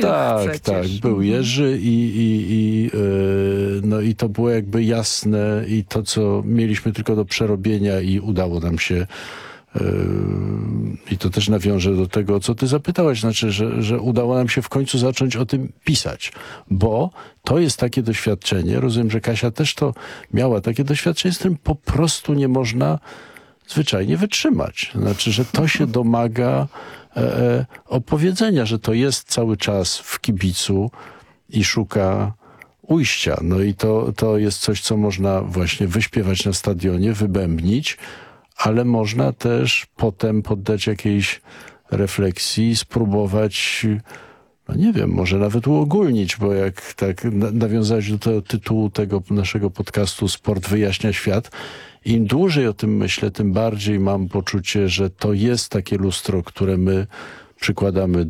Tak, przecież. był Jerzy no i to było jakby jasne i to, co mieliśmy tylko do przerobienia i udało nam się. I to też nawiążę do tego, co ty zapytałaś, znaczy, że udało nam się w końcu zacząć o tym pisać, bo to jest takie doświadczenie, rozumiem, że Kasia też to miała takie doświadczenie, z którym po prostu nie można zwyczajnie wytrzymać. Znaczy, że to się domaga opowiedzenia, że to jest cały czas w kibicu i szuka ujścia. No i to jest coś, co można właśnie wyśpiewać na stadionie, wybębnić, ale można też potem poddać jakiejś refleksji, spróbować, no nie wiem, może nawet uogólnić, bo jak tak nawiązać do tego tytułu tego naszego podcastu Sport wyjaśnia świat, im dłużej o tym myślę, tym bardziej mam poczucie, że to jest takie lustro, które my przykładamy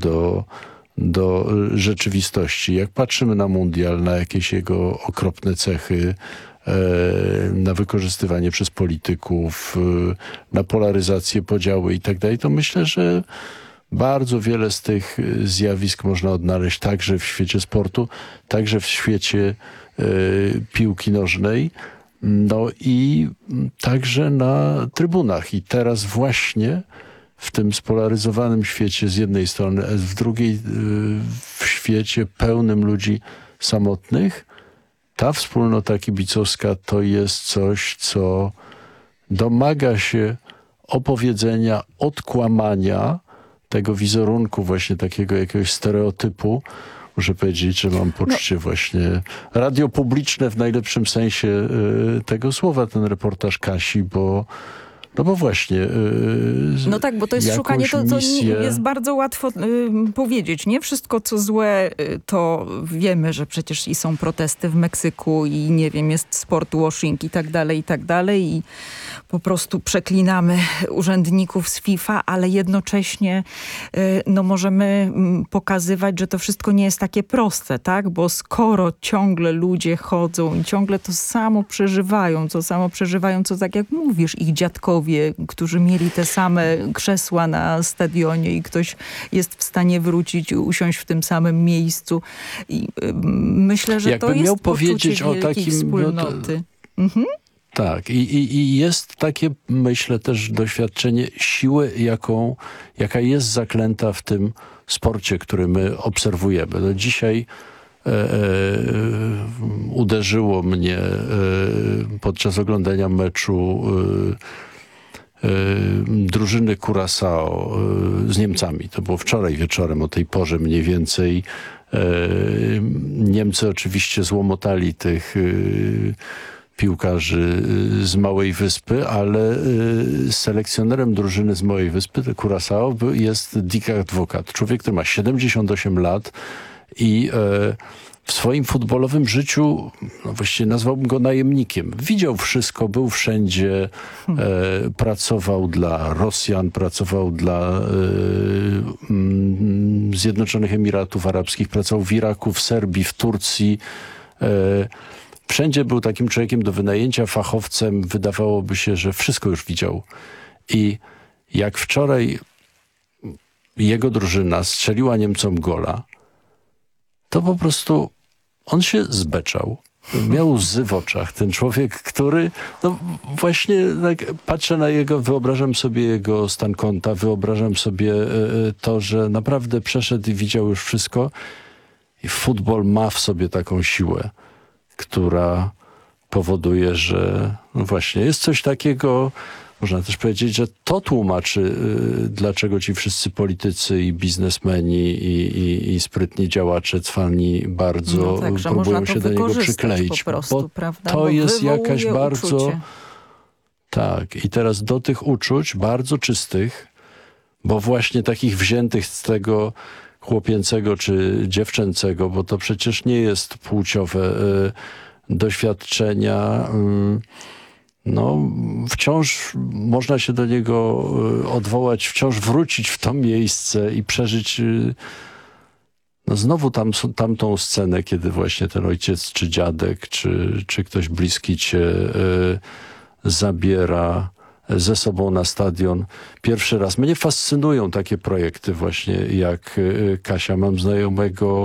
do rzeczywistości. Jak patrzymy na mundial, na jakieś jego okropne cechy, na wykorzystywanie przez polityków, na polaryzację, podziały i tak dalej, to myślę, że bardzo wiele z tych zjawisk można odnaleźć także w świecie sportu, także w świecie piłki nożnej, no i także na trybunach. I teraz właśnie w tym spolaryzowanym świecie z jednej strony, a z drugiej w świecie pełnym ludzi samotnych, ta wspólnota kibicowska to jest coś, co domaga się opowiedzenia, odkłamania tego wizerunku właśnie takiego jakiegoś stereotypu. Muszę powiedzieć, że mam poczucie właśnie radio publiczne w najlepszym sensie tego słowa, ten reportaż Kasi, bo właśnie. No tak, bo to jest szukanie, to jest bardzo łatwo powiedzieć. Nie wszystko, co złe, to wiemy, że przecież i są protesty w Meksyku i nie wiem, jest sport washing i tak dalej i po prostu przeklinamy urzędników z FIFA, ale jednocześnie no możemy pokazywać, że to wszystko nie jest takie proste, tak? Bo skoro ciągle ludzie chodzą i ciągle to samo przeżywają, co tak jak mówisz, ich dziadkowie, którzy mieli te same krzesła na stadionie i ktoś jest w stanie wrócić i usiąść w tym samym miejscu. I myślę, że jakby to jest miał powiedzieć poczucie o takim wspólnoty. Tak. I jest takie, myślę, też doświadczenie siły, jaka jest zaklęta w tym sporcie, który my obserwujemy. No dzisiaj uderzyło mnie podczas oglądania meczu drużyny Curaçao z Niemcami. To było wczoraj wieczorem o tej porze mniej więcej. Niemcy oczywiście złomotali tych piłkarzy z Małej Wyspy, ale selekcjonerem drużyny z Małej Wyspy, to Curaçao, jest Dick Advocat. Człowiek, który ma 78 lat i w swoim futbolowym życiu, no właściwie nazwałbym go najemnikiem. Widział wszystko, był wszędzie, pracował dla Rosjan, pracował dla Zjednoczonych Emiratów Arabskich, pracował w Iraku, w Serbii, w Turcji. Wszędzie był takim człowiekiem do wynajęcia, fachowcem. Wydawałoby się, że wszystko już widział. I jak wczoraj jego drużyna strzeliła Niemcom gola, to po prostu on się zbeczał. Miał łzy w oczach. Ten człowiek, który, no właśnie tak patrzę na jego, wyobrażam sobie jego stan konta, wyobrażam sobie to, że naprawdę przeszedł i widział już wszystko. I futbol ma w sobie taką siłę, która powoduje, że no właśnie jest coś takiego, można też powiedzieć, że to tłumaczy, dlaczego ci wszyscy politycy i biznesmeni i sprytni działacze cwani bardzo próbują się do niego przykleić. Po prostu, prawda? To jest jakaś bardzo... Uczucie. Tak. I teraz do tych uczuć, bardzo czystych, bo właśnie takich wziętych z tego chłopięcego czy dziewczęcego, bo to przecież nie jest płciowe doświadczenia, no wciąż można się do niego odwołać, wciąż wrócić w to miejsce i przeżyć no znowu tamtą scenę, kiedy właśnie ten ojciec czy dziadek, czy ktoś bliski cię zabiera ze sobą na stadion pierwszy raz. Mnie fascynują takie projekty właśnie jak Kasia. Mam znajomego